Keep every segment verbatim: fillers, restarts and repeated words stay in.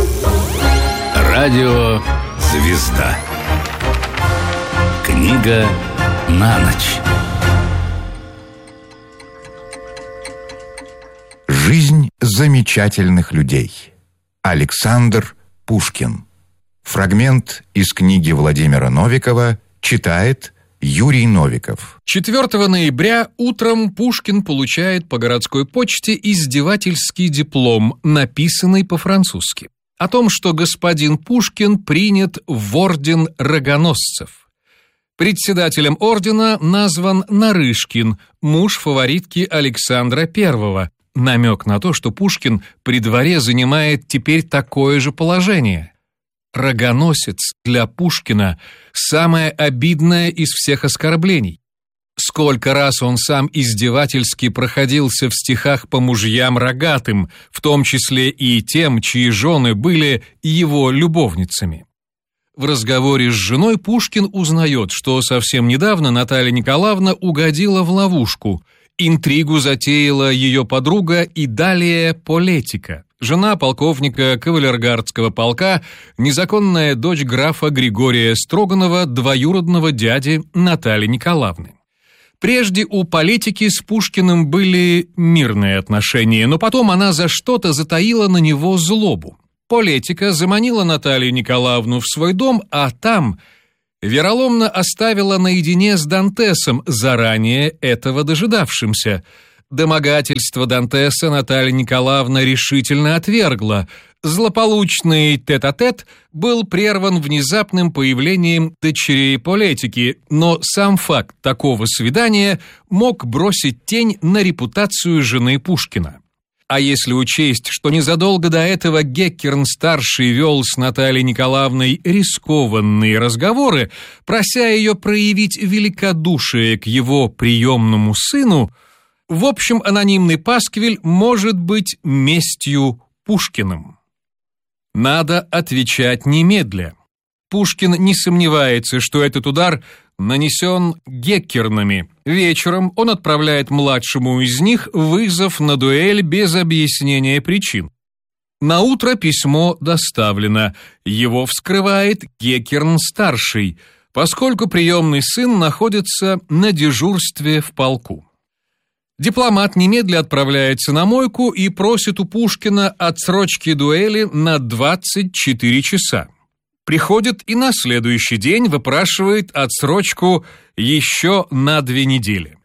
Радио «Звезда». Книга на ночь. Жизнь замечательных людей. Александр Пушкин. Фрагмент из книги Владимира Новикова читает Юрий Новиков. четвёртого ноября утром Пушкин получает по городской почте издевательский диплом, написанный по-французски, о том, что господин Пушкин принят в орден рогоносцев. Председателем ордена назван Нарышкин, муж фаворитки Александра Первого. Намек на то, что Пушкин при дворе занимает теперь такое же положение. Рогоносец для Пушкина – самое обидное из всех оскорблений. Сколько раз он сам издевательски проходился в стихах по мужьям рогатым, в том числе и тем, чьи жены были его любовницами. В разговоре с женой Пушкин узнает, что совсем недавно Наталья Николаевна угодила в ловушку. Интригу затеяла ее подруга и далее Полетика, жена полковника кавалергардского полка, незаконная дочь графа Григория Строганова, двоюродного дяди Натальи Николаевны. Прежде у Полетики с Пушкиным были мирные отношения, но потом она за что-то затаила на него злобу. Полетика заманила Наталью Николаевну в свой дом, а там вероломно оставила наедине с Дантесом, заранее этого дожидавшимся. Домогательство Дантеса Наталья Николаевна решительно отвергла. Злополучный тет-а-тет был прерван внезапным появлением дочерей Полетики, но сам факт такого свидания мог бросить тень на репутацию жены Пушкина. А если учесть, что незадолго до этого Геккерн-старший вел с Натальей Николаевной рискованные разговоры, прося ее проявить великодушие к его приемному сыну, в общем, анонимный пасквиль может быть местью Пушкиным. Надо отвечать немедля. Пушкин не сомневается, что этот удар нанесен Геккернами. Вечером он отправляет младшему из них вызов на дуэль без объяснения причин. Наутро письмо доставлено. Его вскрывает Геккерн-старший, поскольку приемный сын находится на дежурстве в полку. Дипломат немедля отправляется на мойку и просит у Пушкина отсрочки дуэли на двадцать четыре часа. Приходит и на следующий день выпрашивает отсрочку еще на две недели.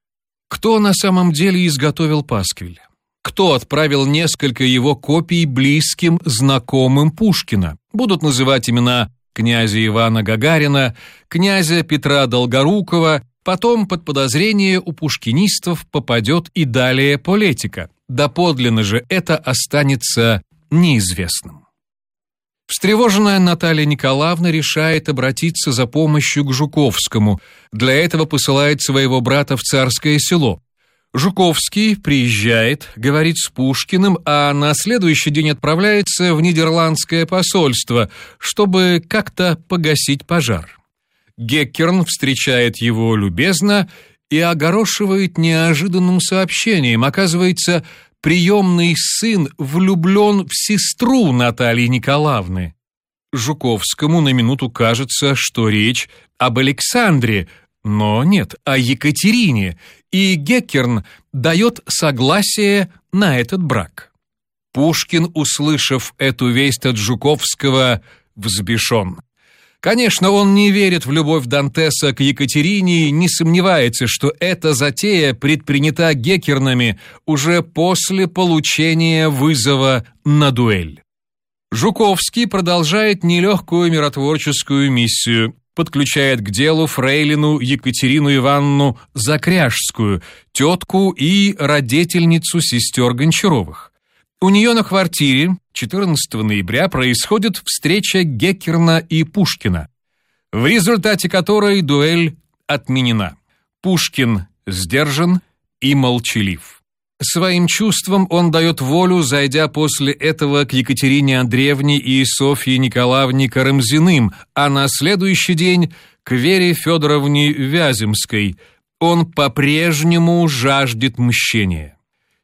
Кто на самом деле изготовил пасквиль? Кто отправил несколько его копий близким, знакомым Пушкина? Будут называть имена князя Ивана Гагарина, князя Петра Долгорукова. Потом под подозрение у пушкинистов попадет и далее Полетика. Доподлинно же это останется неизвестным. Встревоженная Наталья Николаевна решает обратиться за помощью к Жуковскому. Для этого посылает своего брата в Царское Село. Жуковский приезжает, говорит с Пушкиным, а на следующий день отправляется в Нидерландское посольство, чтобы как-то погасить пожар. Геккерн встречает его любезно и огорошивает неожиданным сообщением. Оказывается, приемный сын влюблен в сестру Натальи Николаевны. Жуковскому на минуту кажется, что речь об Александре, но нет, о Екатерине, и Геккерн дает согласие на этот брак. Пушкин, услышав эту весть от Жуковского, взбешен. Конечно, он не верит в любовь Дантеса к Екатерине и не сомневается, что эта затея предпринята Геккернами уже после получения вызова на дуэль. Жуковский продолжает нелегкую миротворческую миссию, подключает к делу фрейлину Екатерину Ивановну Закряжскую, тетку и родительницу сестер Гончаровых. У нее на квартире четырнадцатого ноября происходит встреча Геккерна и Пушкина, в результате которой дуэль отменена. Пушкин сдержан и молчалив. Своим чувствам он дает волю, зайдя после этого к Екатерине Андреевне и Софье Николаевне Карамзиным, а на следующий день к Вере Федоровне Вяземской. Он по-прежнему жаждет мщения.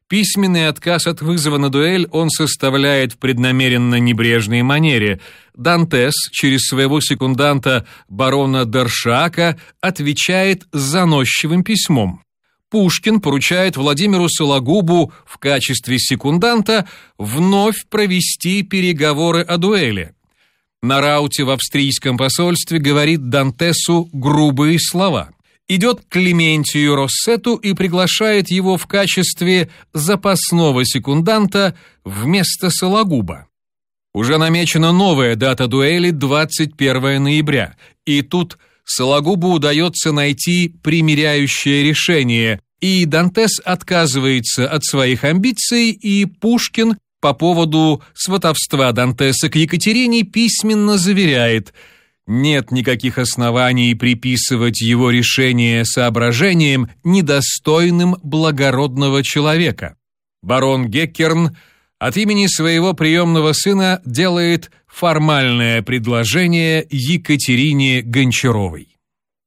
Письменный отказ от вызова на дуэль он составляет в преднамеренно небрежной манере. Дантес через своего секунданта барона Д'Аршака отвечает заносчивым письмом. Пушкин поручает Владимиру Сологубу в качестве секунданта вновь провести переговоры о дуэли. На рауте в австрийском посольстве говорит Дантесу грубые слова. Идет к Клементию Россету и приглашает его в качестве запасного секунданта вместо Сологуба. Уже намечена новая дата дуэли двадцать первого ноября, и тут Сологубу удается найти примиряющее решение, и Дантес отказывается от своих амбиций, и Пушкин по поводу сватовства Дантеса к Екатерине письменно заверяет: нет никаких оснований приписывать его решение соображениям, недостойным благородного человека. Барон Геккерн от имени своего приемного сына делает формальное предложение Екатерине Гончаровой.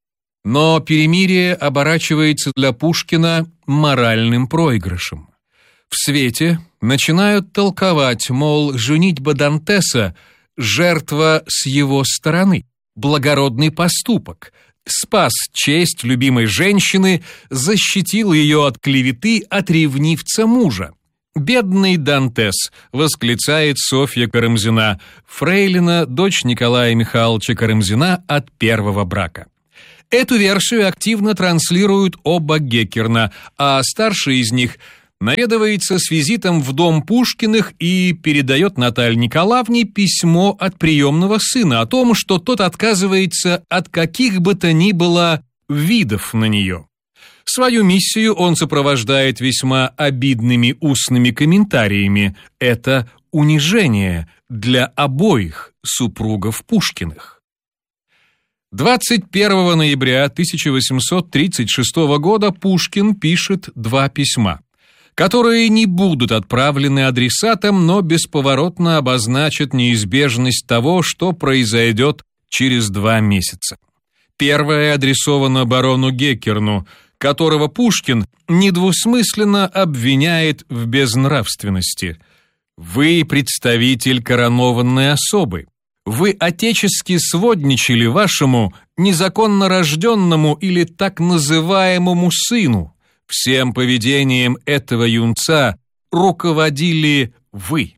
Но перемирие оборачивается для Пушкина моральным проигрышем. В свете начинают толковать, мол, женитьба Дантеса – жертва с его стороны, благородный поступок, спас честь любимой женщины, защитил ее от клеветы от ревнивца мужа. «Бедный Дантес», — восклицает Софья Карамзина, фрейлина, дочь Николая Михайловича Карамзина от первого брака. Эту версию активно транслируют оба Геккерна, а старший из них наведывается с визитом в дом Пушкиных и передает Наталье Николаевне письмо от приемного сына о том, что тот отказывается от каких бы то ни было видов на нее. Свою миссию он сопровождает весьма обидными устными комментариями. Это унижение для обоих супругов Пушкиных. двадцать первого ноября тысяча восемьсот тридцать шестого года Пушкин пишет два письма, которые не будут отправлены адресатам, но бесповоротно обозначат неизбежность того, что произойдет через два месяца. Первое адресовано барону Геккерну, которого Пушкин недвусмысленно обвиняет в безнравственности. «Вы представитель коронованной особы. Вы отечески сводничали вашему незаконно рожденному или так называемому сыну. Всем поведением этого юнца руководили вы».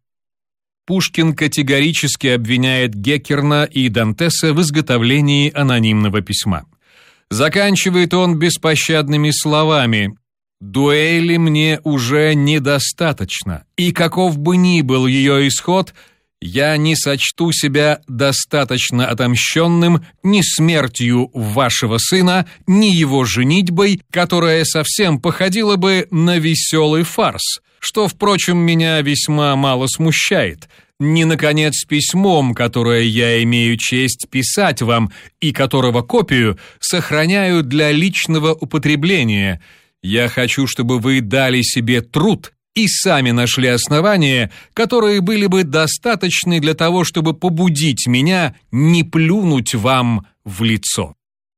Пушкин категорически обвиняет Геккерна и Дантеса в изготовлении анонимного письма. Заканчивает он беспощадными словами: «Дуэли мне уже недостаточно, и каков бы ни был ее исход, я не сочту себя достаточно отомщенным ни смертью вашего сына, ни его женитьбой, которая совсем походила бы на веселый фарс, что, впрочем, меня весьма мало смущает, ни, наконец, письмом, которое я имею честь писать вам и которого копию сохраняю для личного употребления. Я хочу, чтобы вы дали себе труд и сами нашли основания, которые были бы достаточны для того, чтобы побудить меня не плюнуть вам в лицо».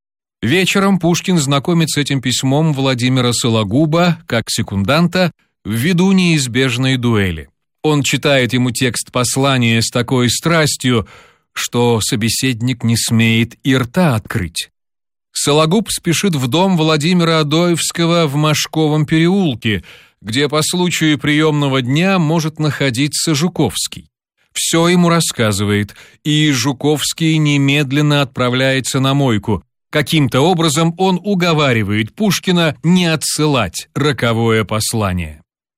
Вечером Пушкин знакомит с этим письмом Владимира Сологуба как секунданта ввиду неизбежной дуэли. Он читает ему текст послания с такой страстью, что собеседник не смеет и рта открыть. Сологуб спешит в дом Владимира Адоевского в Машковом переулке, где по случаю приемного дня может находиться Жуковский. Все ему рассказывает, и Жуковский немедленно отправляется на мойку. Каким-то образом он уговаривает Пушкина не отсылать роковое послание.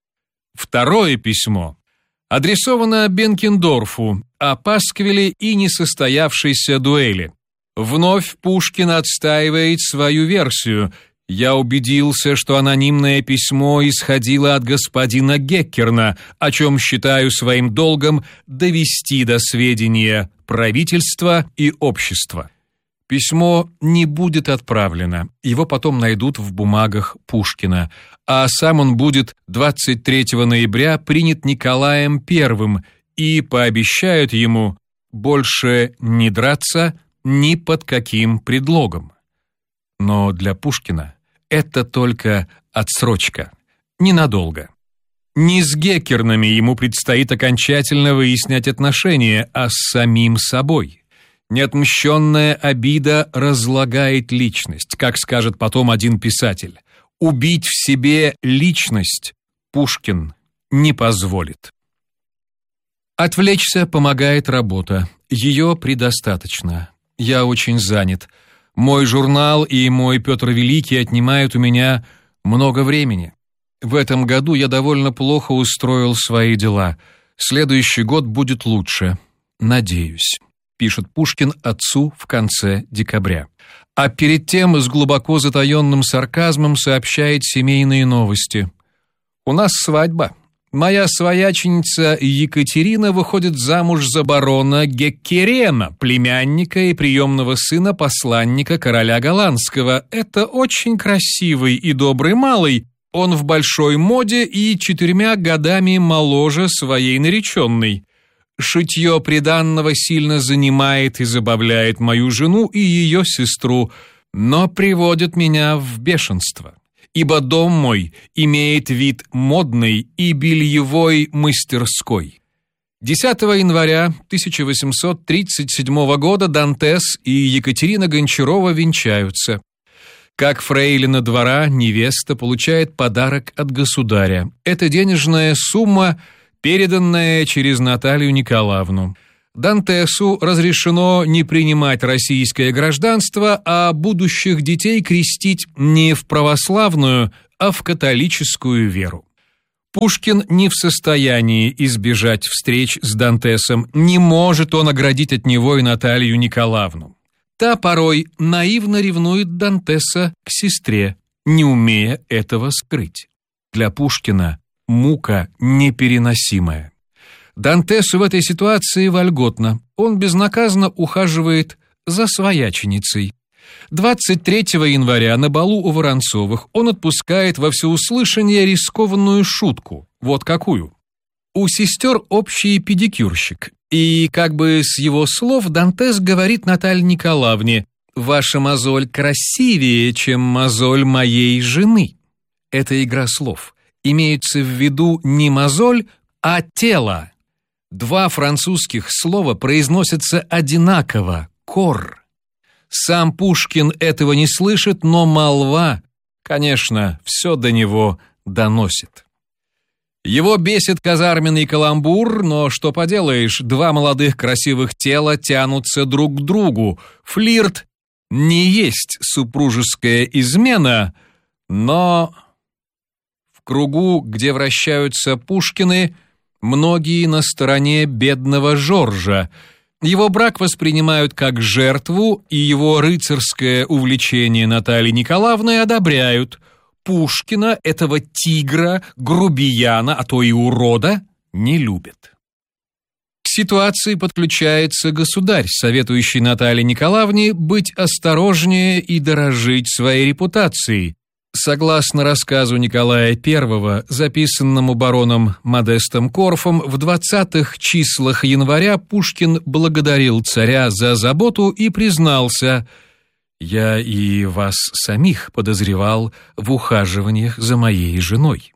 Второе письмо адресовано Бенкендорфу о пасквиле и несостоявшейся дуэли. Вновь Пушкин отстаивает свою версию. «Я убедился, что анонимное письмо исходило от господина Геккерна, о чем считаю своим долгом довести до сведения правительства и общества». Письмо не будет отправлено, его потом найдут в бумагах Пушкина, а сам он будет двадцать третьего ноября принят Николаем Первым, и пообещают ему больше не драться ни под каким предлогом. Но для Пушкина это только отсрочка, ненадолго. Не с Геккернами ему предстоит окончательно выяснять отношения, а с самим собой. Неотмщенная обида разлагает личность, как скажет потом один писатель. Убить в себе личность Пушкин не позволит. Отвлечься помогает работа. Ее предостаточно. Я очень занят. Мой журнал и мой Петр Великий отнимают у меня много времени. В этом году я довольно плохо устроил свои дела. Следующий год будет лучше. Надеюсь, пишет Пушкин отцу в конце декабря. А перед тем с глубоко затаенным сарказмом сообщает семейные новости. У нас свадьба. Моя свояченица Екатерина выходит замуж за барона Геккерена, племянника и приемного сына посланника короля Голландского. Это очень красивый и добрый малый. Он в большой моде и четырьмя годами моложе своей нареченной. Шитье приданного сильно занимает и забавляет мою жену и ее сестру, но приводит меня в бешенство. Ибо дом мой имеет вид модной и бельевой мастерской. десятого января тысяча восемьсот тридцать седьмого года Дантес и Екатерина Гончарова венчаются. Как фрейлина двора, невеста получает подарок от государя. Это денежная сумма, переданная через Наталью Николаевну. Дантесу разрешено не принимать российское гражданство, а будущих детей крестить не в православную, а в католическую веру. Пушкин не в состоянии избежать встреч с Дантесом, не может он оградить от него и Наталью Николаевну. Та порой наивно ревнует Дантеса к сестре, не умея этого скрыть. Для Пушкина мука непереносимая. Дантесу в этой ситуации вольготно. Он безнаказанно ухаживает за свояченицей. двадцать третьего января на балу у Воронцовых он отпускает во всеуслышание рискованную шутку. Вот какую. У сестер общий педикюрщик. И как бы с его слов Дантес говорит Наталье Николаевне: «Ваша мозоль красивее, чем мозоль моей жены». Это игра слов. Имеется в виду не мозоль, а тело. Два французских слова произносятся одинаково – «кор». Сам Пушкин этого не слышит, но молва, конечно, все до него доносит. Его бесит казарменный каламбур, но что поделаешь, два молодых красивых тела тянутся друг к другу. Флирт не есть супружеская измена, но в кругу, где вращаются Пушкины, многие на стороне бедного Жоржа. Его брак воспринимают как жертву, и его рыцарское увлечение Натальей Николаевной одобряют. Пушкина, этого тигра, грубияна, а то и урода, не любят. К ситуации подключается государь, советующий Наталье Николаевне быть осторожнее и дорожить своей репутацией. Согласно рассказу Николая Первого, записанному бароном Модестом Корфом, в двадцатых числах января Пушкин благодарил царя за заботу и признался: «Я и вас самих подозревал в ухаживаниях за моей женой».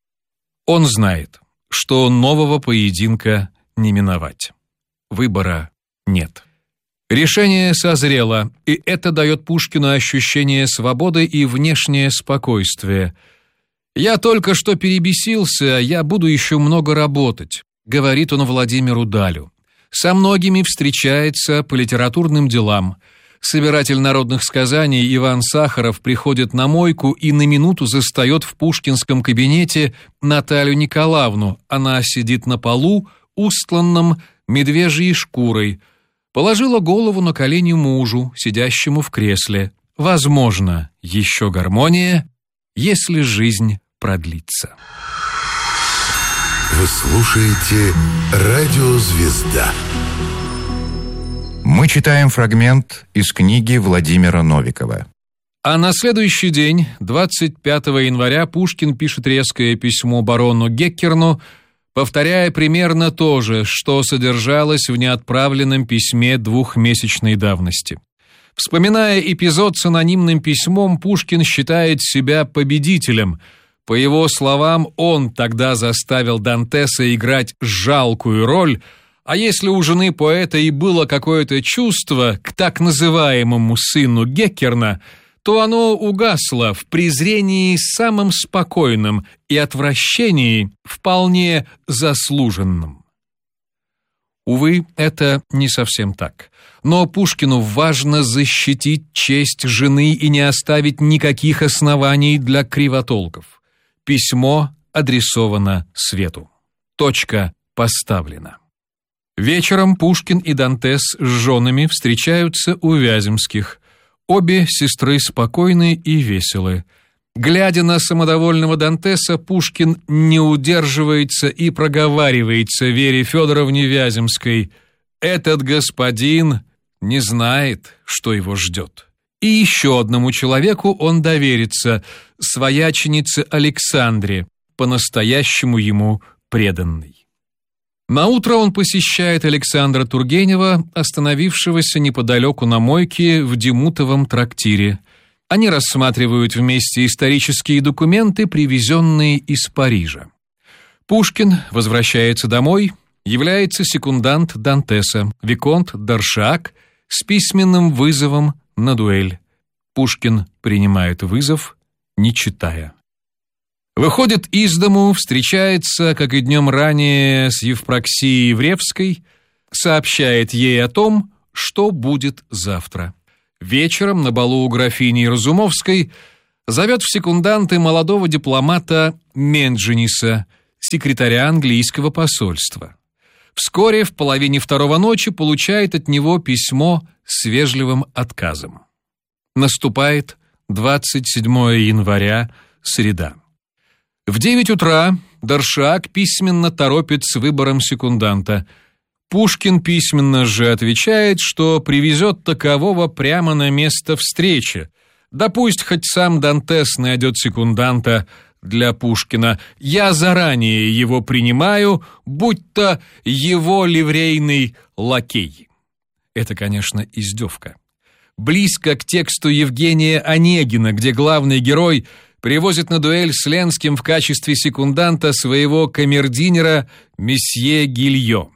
Он знает, что нового поединка не миновать. Выбора нет. Решение созрело, и это дает Пушкину ощущение свободы и внешнее спокойствие. «Я только что перебесился, я буду еще много работать», — говорит он Владимиру Далю. «Со многими встречается по литературным делам. Собиратель народных сказаний Иван Сахаров приходит на мойку и на минуту застает в пушкинском кабинете Наталью Николаевну. Она сидит на полу, устланном медвежьей шкурой. Положила голову на колени мужу, сидящему в кресле. Возможно, еще гармония, если жизнь продлится». Вы слушаете «Радио Звезда». Мы читаем фрагмент из книги Владимира Новикова. А на следующий день, двадцать пятого января, Пушкин пишет резкое письмо барону Геккерну, повторяя примерно то же, что содержалось в неотправленном письме двухмесячной давности. Вспоминая эпизод с анонимным письмом, Пушкин считает себя победителем. По его словам, он тогда заставил Дантеса играть жалкую роль, а если у жены поэта и было какое-то чувство к так называемому сыну Геккерна, то оно угасло в презрении самым спокойным и отвращении вполне заслуженным. Увы, это не совсем так. Но Пушкину важно защитить честь жены и не оставить никаких оснований для кривотолков. Письмо адресовано свету. Точка поставлена. Вечером Пушкин и Дантес с женами встречаются у Вяземских. Обе сестры спокойны и веселы. Глядя на самодовольного Дантеса, Пушкин не удерживается и проговаривается Вере Федоровне Вяземской: «Этот господин не знает, что его ждет». И еще одному человеку он доверится, свояченице Александре, по-настоящему ему преданной. Наутро он посещает Александра Тургенева, остановившегося неподалеку на мойке в Демутовом трактире. Они рассматривают вместе исторические документы, привезенные из Парижа. Пушкин возвращается домой, является секундант Дантеса, виконт Даршак, с письменным вызовом на дуэль. Пушкин принимает вызов, не читая. Выходит из дому, встречается, как и днем ранее, с Евпроксией Вревской, сообщает ей о том, что будет завтра. Вечером на балу у графини Разумовской зовет в секунданты молодого дипломата Менджениса, секретаря английского посольства. Вскоре, в половине второго ночи, получает от него письмо с вежливым отказом. Наступает двадцать седьмое января, среда. В девять утра Даршак письменно торопит с выбором секунданта. Пушкин письменно же отвечает, что привезет такового прямо на место встречи. Да пусть хоть сам Дантес найдет секунданта для Пушкина. Я заранее его принимаю, будь-то его ливрейный лакей. Это, конечно, издевка. Близко к тексту Евгения Онегина, где главный герой привозит на дуэль с Ленским в качестве секунданта своего камердинера месье Гильо.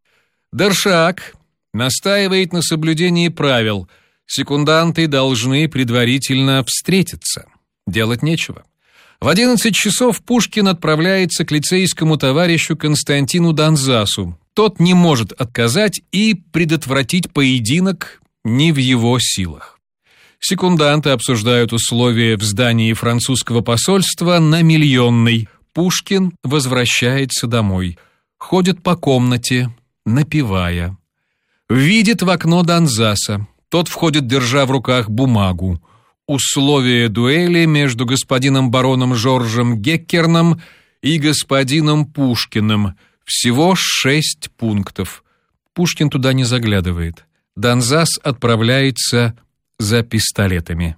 Даршак настаивает на соблюдении правил. Секунданты должны предварительно встретиться. Делать нечего. В одиннадцать часов Пушкин отправляется к лицейскому товарищу Константину Донзасу. Тот не может отказать, и предотвратить поединок не в его силах. Секунданты обсуждают условия в здании французского посольства на Миллионной. Пушкин возвращается домой. Ходит по комнате, напевая. Видит в окно Донзаса. Тот входит, держа в руках бумагу. Условия дуэли между господином бароном Жоржем Геккерном и господином Пушкиным. Всего шесть пунктов. Пушкин туда не заглядывает. Донзас отправляется за пистолетами.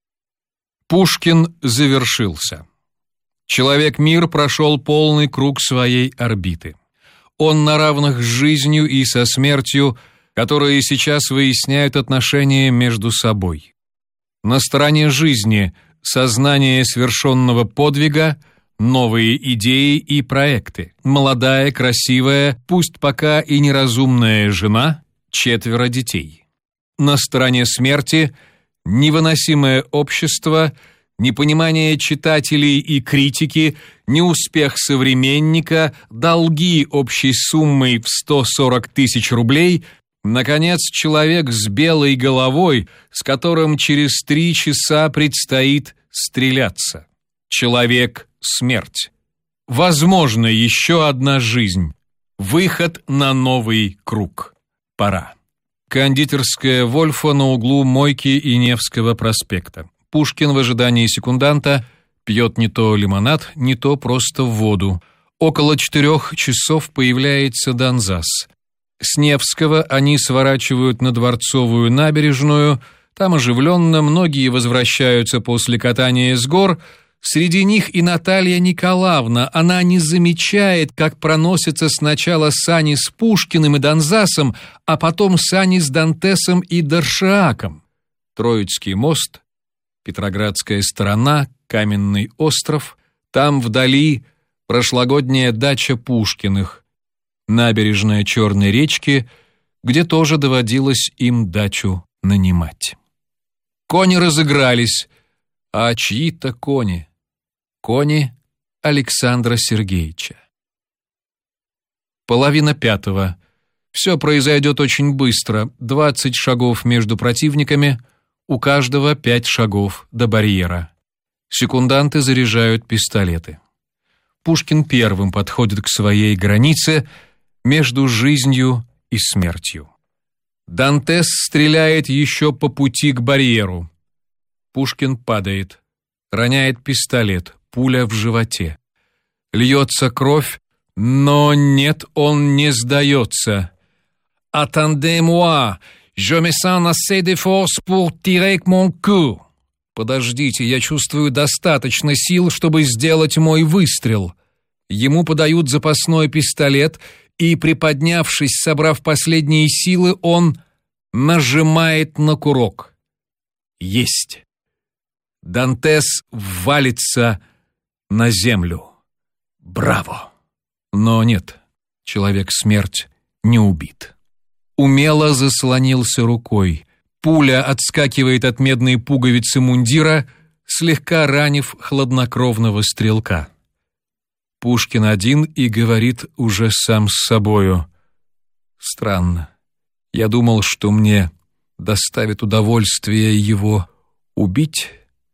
Пушкин завершился. Человек-мир прошел полный круг своей орбиты. Он на равных с жизнью и со смертью, которые сейчас выясняют отношения между собой. На стороне жизни сознание свершенного подвига, новые идеи и проекты. Молодая, красивая, пусть пока и неразумная жена, четверо детей. На стороне смерти невыносимое общество, непонимание читателей и критики, неуспех современника, долги общей суммой в сто сорок тысяч рублей, наконец, человек с белой головой, с которым через три часа предстоит стреляться. Человек-смерть. Возможно, еще одна жизнь. Выход на новый круг. Пора. Кондитерская Вольфа на углу Мойки и Невского проспекта. Пушкин в ожидании секунданта пьет не то лимонад, не то просто воду. Около четырех часов появляется Донзас. С Невского они сворачивают на Дворцовую набережную. Там оживленно, многие возвращаются после катания с гор. Среди них и Наталья Николаевна. Она не замечает, как проносятся сначала сани с Пушкиным и Донзасом, а потом сани с Дантесом и Даршаком. Троицкий мост, Петроградская сторона, Каменный остров, Там вдали прошлогодняя дача Пушкиных, набережная Черной речки, где тоже доводилось им дачу нанимать. Кони разыгрались, а чьи-то кони? Кони Александра Сергеевича. Половина пятого. Все произойдет очень быстро. Двадцать шагов между противниками, у каждого пять шагов до барьера. Секунданты заряжают пистолеты. Пушкин первым подходит к своей границе между жизнью и смертью. Дантес стреляет еще по пути к барьеру. Пушкин падает, роняет пистолет, пуля в животе. Льется кровь, но нет, он не сдается. «Attendez-moi, je me sens assez de force pour tirer mon coup». «Подождите, я чувствую достаточно сил, чтобы сделать мой выстрел». Ему подают запасной пистолет, и, приподнявшись, собрав последние силы, он нажимает на курок. Есть. Дантес валится на землю. Браво! Но нет, человек-смерть не убит. Умело заслонился рукой. Пуля отскакивает от медной пуговицы мундира, слегка ранив хладнокровного стрелка. Пушкин один и говорит уже сам с собою: «Странно. Я думал, что мне доставит удовольствие его убить,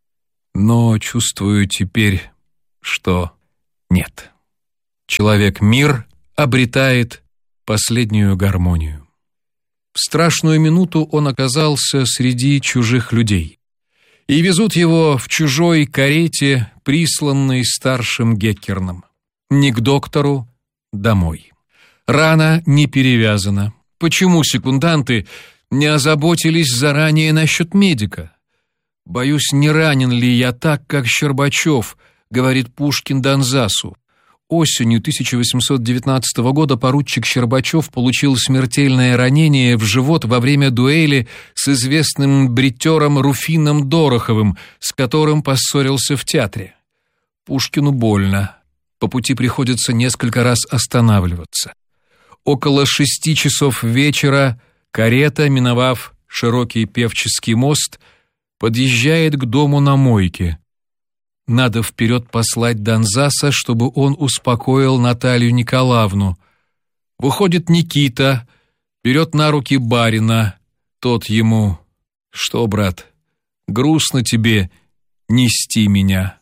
но чувствую теперь, что нет». Человек-мир обретает последнюю гармонию. В страшную минуту он оказался среди чужих людей. И везут его в чужой карете, присланной старшим Геккерном. Не к доктору, домой. Рана не перевязана. Почему секунданты не озаботились заранее насчет медика? «Боюсь, не ранен ли я так, как Щербачев», — говорит Пушкин Донзасу. Осенью тысяча восемьсот девятнадцатого года поручик Щербачев получил смертельное ранение в живот во время дуэли с известным бритером Руфином Дороховым, с которым поссорился в театре. Пушкину больно. По пути приходится несколько раз останавливаться. Около шести часов вечера карета, миновав широкий Певческий мост, подъезжает к дому на мойке. Надо вперед послать Донзаса, чтобы он успокоил Наталью Николаевну. Выходит Никита, берет на руки барина. Тот ему: «Что, брат, грустно тебе нести меня?»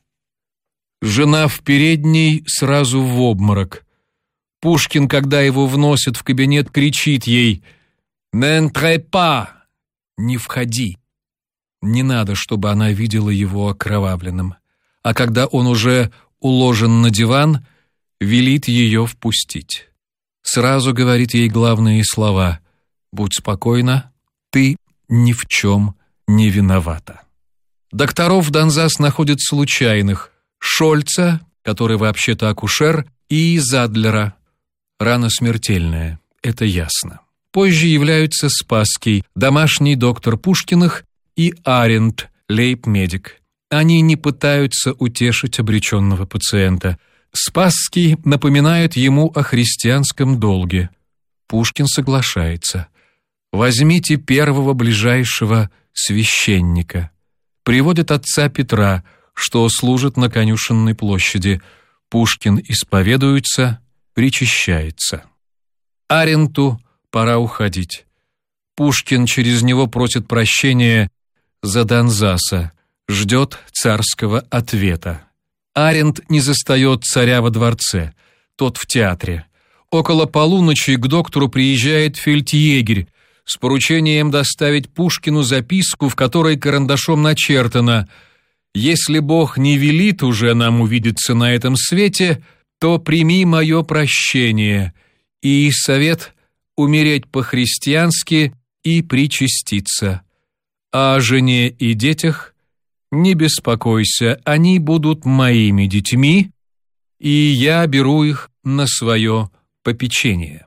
Жена в передней сразу в обморок. Пушкин, когда его вносят в кабинет, кричит ей: «N'entrez pas!» «Не входи!» Не надо, чтобы она видела его окровавленным. А когда он уже уложен на диван, велит ее впустить. Сразу говорит ей главные слова: «Будь спокойна, ты ни в чем не виновата». Докторов Донзас находит случайных: Шольца, который вообще-то акушер, и Задлера. Рана смертельная, это ясно. Позже являются Спасский, домашний доктор Пушкиных, и Арент, лейб-медик. Они не пытаются утешить обреченного пациента. Спасский напоминает ему о христианском долге. Пушкин соглашается. «Возьмите первого ближайшего священника». Приводят отца Петра, что служит на Конюшенной площади. Пушкин исповедуется, причащается. Аренту пора уходить. Пушкин через него просит прощения за Донзаса. Ждет царского ответа. Арент не застает царя во дворце, тот в театре. Около полуночи к доктору приезжает фельдъегерь с поручением доставить Пушкину записку, в которой карандашом начертано: «Если Бог не велит уже нам увидеться на этом свете, то прими мое прощение и совет умереть по-христиански и причаститься. А о жене и детях не беспокойся, они будут моими детьми, и я беру их на свое попечение».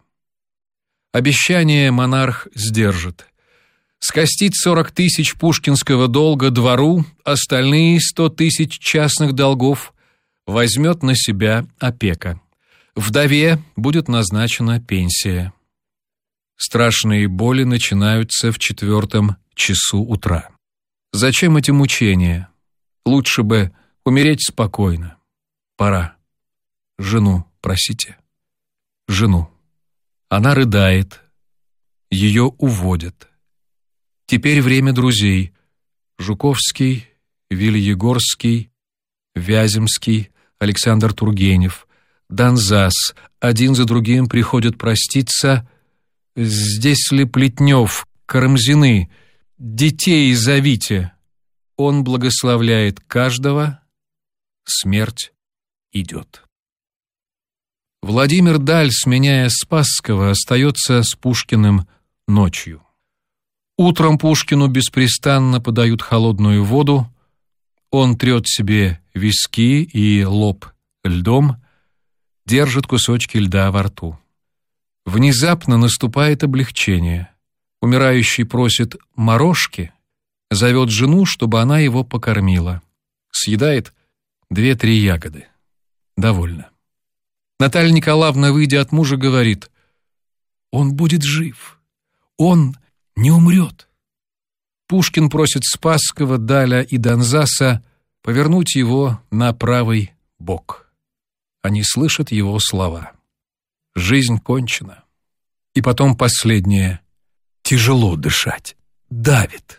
Обещание монарх сдержит. Скостит сорок тысяч пушкинского долга двору, остальные сто тысяч частных долгов возьмет на себя опека. Вдове будет назначена пенсия. Страшные боли начинаются в четвертом часу утра. Зачем эти мучения? Лучше бы умереть спокойно. Пора. Жену просите. Жену. Она рыдает. Ее уводят. Теперь время друзей. Жуковский, Вильегорский, Вяземский, Александр Тургенев, Донзас. Один за другим приходят проститься. Здесь ли Плетнев, Карамзины? Детей зовите. Он благословляет каждого. Смерть идет. Владимир Даль, сменяя Спасского, остается с Пушкиным ночью. Утром Пушкину беспрестанно подают холодную воду. Он трет себе виски и лоб льдом, держит кусочки льда во рту. Внезапно наступает облегчение. Умирающий просит морожки, зовет жену, чтобы она его покормила. Съедает две-три ягоды. Довольно. Наталья Николаевна, выйдя от мужа, говорит: «Он будет жив. Он не умрет». Пушкин просит Спасского, Даля и Донзаса повернуть его на правый бок. Они слышат его слова. Жизнь кончена. И потом последнее. Тяжело дышать. Давит.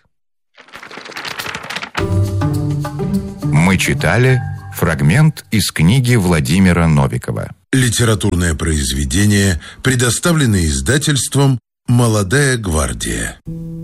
Мы читали фрагмент из книги Владимира Новикова. Литературное произведение, предоставленное издательством «Молодая гвардия».